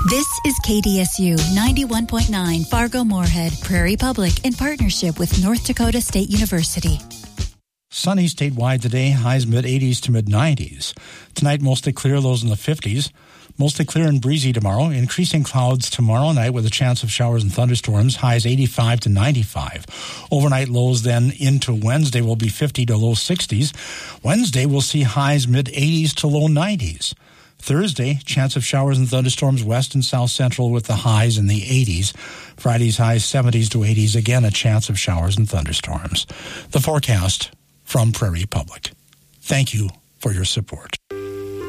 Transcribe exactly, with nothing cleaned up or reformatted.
This is K D S U ninety-one point nine Fargo-Moorhead, Prairie Public, in partnership with North Dakota State University. Sunny statewide today, highs mid-eighties to mid-nineties. Tonight, mostly clear, lows in the fifties. Mostly clear and breezy tomorrow. Increasing clouds tomorrow night with a chance of showers and thunderstorms. Highs eighty-five to ninety-five. Overnight lows then into Wednesday will be fifty to low sixties. Wednesday will see highs mid-eighties to low nineties. Thursday, chance of showers and thunderstorms west and south central with the highs in the eighties. Friday's highs seventies to eighties. Again, a chance of showers and thunderstorms. The forecast from Prairie Public. Thank you for your support.